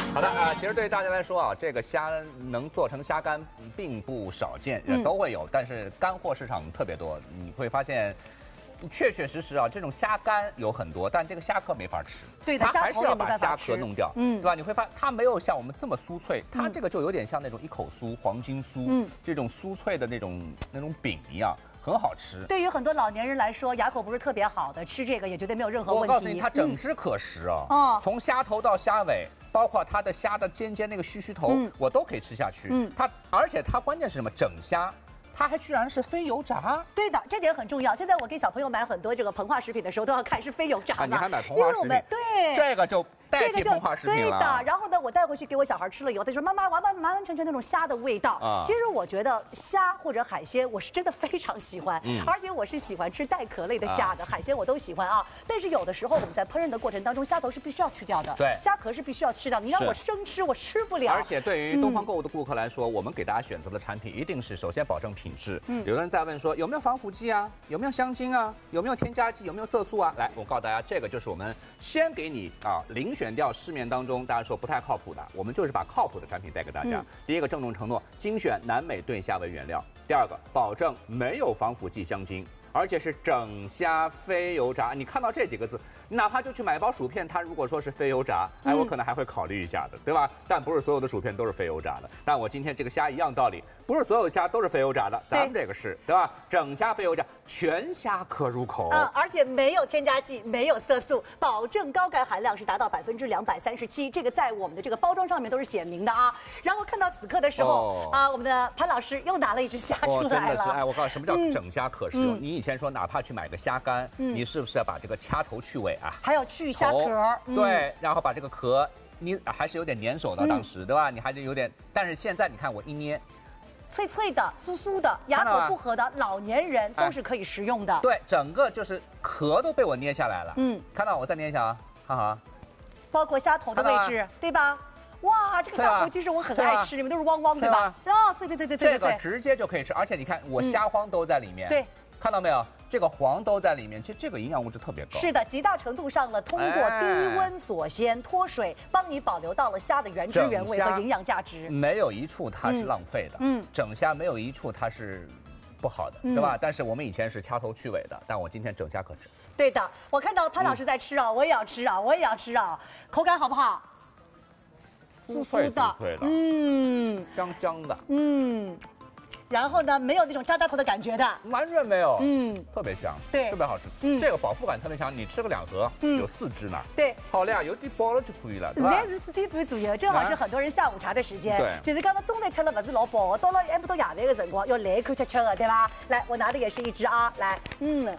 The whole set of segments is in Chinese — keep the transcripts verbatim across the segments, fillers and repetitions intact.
好的啊、呃，其实对于大家来说啊，这个虾能做成虾干并不少见，嗯、都会有，但是干货市场特别多，你会发现。确确实实啊，这种虾干有很多，但这个虾壳没法吃。 对的， 它还是要把虾壳弄掉， 嗯， 对吧？你会发现它没有像我们这么酥脆，它这个就有点像那种一口酥、黄金酥，嗯，这种酥脆的那种那种饼一样。很好吃。 对于很多老年人来说，牙口不是特别好的，吃这个也绝对没有任何问题。 我告诉你，它整只可食啊！哦、嗯，从虾头到虾尾，包括它的虾的尖尖那个须须头，嗯、我都可以吃下去。嗯，它而且它关键是什么？整虾。它还居然是非油炸， 对的，这点很重要。现在我给小朋友买很多这个膨化食品的时候，都要看是非油炸的。 啊，你还买膨化食品？ 对， 这个就代替膨化食品了。 对的。然后呢，我带回去给我小孩吃了以后，他说妈妈完完完完全全那种虾的味道。啊，其实我觉得虾或者海鲜，我是真的非常喜欢，嗯，而且我是喜欢吃带壳类的虾的，啊、海鲜我都喜欢啊。但是有的时候我们在烹饪的过程当中，虾头是必须要去掉的， 对， 虾壳是必须要吃掉。你让我生吃，我吃不了。 而且对于东方购物的顾客来说，嗯、我们给大家选择的产品一定是首先保证品质。嗯，有的人在问说有没有防腐剂啊，有没有香精啊，有没有添加剂，有没有色素啊？来，我告诉大家，这个就是我们先给你啊遴选掉市面当中大家说不太靠谱的，我们就是把靠谱的产品带给大家。嗯、第一个郑重承诺，精选南美炖虾为原料；第二个，保证没有防腐剂、香精，而且是整虾非油炸。你看到这几个字，你哪怕就去买一包薯片，它如果说是非油炸，哎，我可能还会考虑一下的，对吧？但不是所有的薯片都是非油炸的。但我今天这个虾一样道理，不是所有虾都是非油炸的，咱们这个是，对吧？整虾非油炸，全虾可入口， 嗯，而且没有添加剂，没有色素，保证高钙含量是达到百分之两百三十七，这个在我们的这个包装上面都是写明的啊。然后看到此刻的时候、哦、啊，我们的潘老师又拿了一只虾出来了，哦、 真的是，哎，我告诉你，什么叫整虾可食用？嗯、你以前说哪怕去买个虾干，嗯、你是不是要把这个掐头去尾啊？ 还要去虾壳， 嗯、对，然后把这个壳，你还是有点粘手的，当时、嗯、对吧？你还得有点，但是现在你看我一捏。 脆脆的、酥酥的，牙口不合的老年人都是可以食用的。 哎、对，整个就是壳都被我捏下来了。嗯，看到我再捏一下啊，看好啊。 包括虾头的位置，对吧？哇，这个虾头其实我很爱吃，你们都是汪汪对吧？啊，脆脆脆脆脆。 这个直接就可以吃，而且你看我虾黄都在里面。 嗯、对。 看到没有？这个黄都在里面，其实这个营养物质特别高。 是的，极大程度上呢，通过低温锁鲜、脱水，帮你保留到了虾的原汁原味和营养价值。 没有一处它是浪费的，嗯，整虾没有一处它是不好的，嗯、对吧？但是我们以前是掐头去尾的，但我今天整虾可吃。 对的，我看到潘老师在吃啊，嗯、我也要吃啊，我也要吃啊，口感好不好？ 酥脆酥脆的，嗯，香香的，嗯。 然后呢，没有那种渣渣头的感觉的， 完全没有，嗯，特别香， 对， 特别好吃，嗯，这个饱腹感特别强，你吃个两盒，嗯，有四只呢， 对， 好了呀，有点饱了就可以了， 对吧？现在是四点半左右，正好是很多人下午茶的时间，对，就是刚刚中饭吃了不是老饱，到了还不到夜饭的辰光，要来一口吃吃的，对吧？来，我拿的也是一只啊，来，嗯，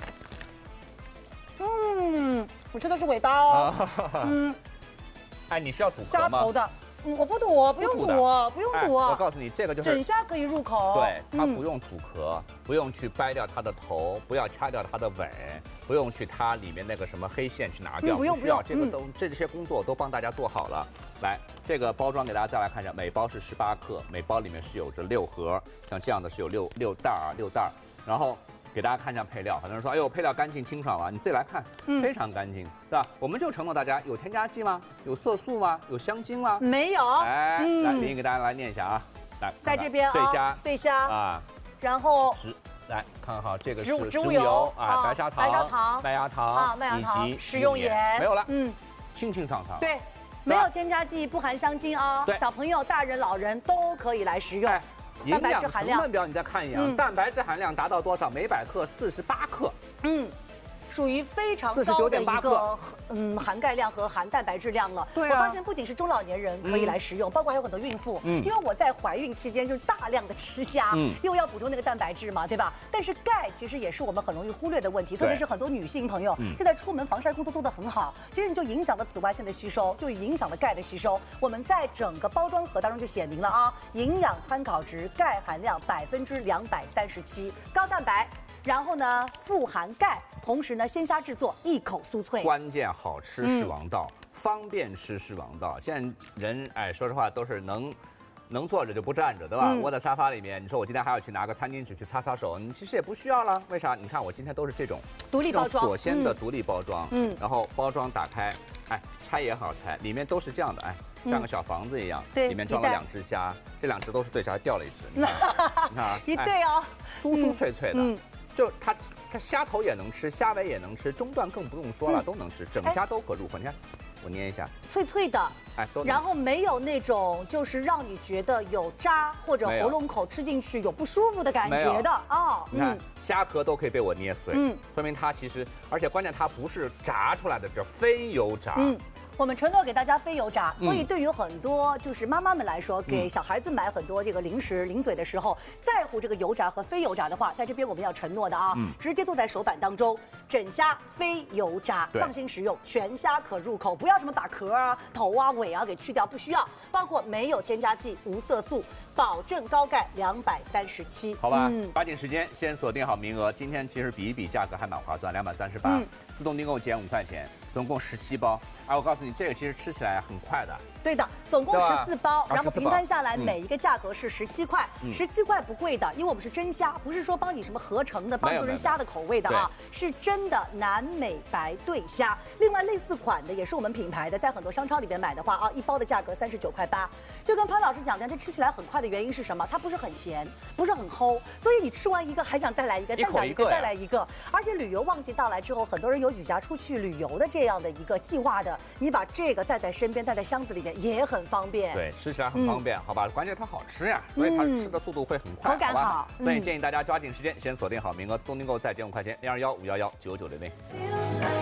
嗯，我吃的是尾巴哦，嗯， 哎，你需要吐壳吗？ 虾头的。嗯，我不吐，不用吐，不用吐。 我告诉你，这个就是整虾可以入口。 对，它不用吐壳，不用去掰掉它的头，不要掐掉它的尾，不用去它里面那个什么黑线去拿掉， 不用不需要，这个都这些工作都帮大家做好了。来，这个包装给大家再来看一下，每包是十八克，每包里面是有着六盒，像这样的是有六六袋啊，六袋，然后。给大家看一下配料，很多人说，哎呦，配料干净清爽啊，你自己来看，嗯、非常干净，对吧？我们就承诺大家，有添加剂吗？有色素吗？有香精吗？ 没有。 哎，嗯、来，林毅给大家来念一下啊，来， 在这边啊， 对虾， 对虾啊， 然后植，来看好这个是植物油啊，白砂糖、 白砂糖、 麦芽糖啊，麦芽糖， 以及食用盐， 没有了，嗯，清清爽爽， 对，没有添加剂，不含香精啊，小朋友、大人、老人都可以来食用。 营养成分表你再看一眼，嗯、蛋白质含量达到多少？每百克四十八克。嗯。 属于非常高的一个嗯含钙量和含蛋白质量了。对、啊、我发现不仅是中老年人可以来食用，嗯、包括还有很多孕妇。嗯，因为我在怀孕期间就是大量的吃虾，嗯，又要补充那个蛋白质嘛，对吧？但是钙其实也是我们很容易忽略的问题，特别是很多女性朋友、嗯、现在出门防晒工作做得很好，其实你就影响了紫外线的吸收，就影响了钙的吸收。我们在整个包装盒当中就写明了啊，营养参考值钙含量百分之两百三十七，高蛋白。然后呢，富含钙，同时呢，鲜虾制作一口酥脆。 关键好吃是王道，嗯、方便吃是王道。现在人哎，说实话都是能能坐着就不站着，对吧？嗯、窝在沙发里面，你说我今天还要去拿个餐巾纸去擦擦手，你其实也不需要了。为啥？你看我今天都是这种独立包装， 锁鲜的独立包装，嗯，然后包装打开。 哎，拆也好拆，里面都是这样的，哎，像个小房子一样， 对， 里面装了两只虾，这两只都是对虾，还掉了一只，你看，你看啊， 一对哦， 酥酥脆脆的。嗯。就它，它虾头也能吃，虾尾也能吃，中段更不用说了，都能吃，整虾都可入口。你看，我捏一下， 脆脆的， 哎，都。 然后没有那种就是让你觉得有渣或者喉咙口吃进去有不舒服的感觉的哦。 你看，虾壳都可以被我捏碎，嗯，说明它其实，而且关键它不是炸出来的，这非油炸。嗯。 我们承诺给大家非油炸，所以对于很多就是妈妈们来说，给小孩子买很多这个零食零嘴的时候，在乎这个油炸和非油炸的话，在这边我们要承诺的啊，直接做在手板当中，整虾非油炸，放心食用，全虾可入口，不要什么把壳啊、头啊、尾啊给去掉，不需要，包括没有添加剂、无色素，保证高钙，两百三十七。 好吧，抓紧时间先锁定好名额，今天其实比一比价格还蛮划算，两百三十八，自动订购减五块钱，总共十七包。哎，我告诉你，这个其实吃起来很快的。 对的，总共十四包，然后平摊下来每一个价格是十七块，十七块不贵的，因为我们是真虾，不是说帮你什么合成的，帮助人虾的口味的啊，是真的南美白对虾。另外类似款的也是我们品牌的，在很多商超里边买的话啊，一包的价格三十九块八。就跟潘老师讲的，这吃起来很快的原因是什么？它不是很咸，不是很齁，所以你吃完一个还想再来一个，再来一个，再来一个。而且旅游旺季到来之后，很多人有举家出去旅游的这样的一个计划的，你把这个带在身边，带在箱子里面也很方便。 对，吃起来很方便，好吧？关键它好吃呀，所以它吃的速度会很快， 口感好。 所以建议大家抓紧时间，先锁定好名额，自动订购再减五块钱，零二幺五幺幺九九零零。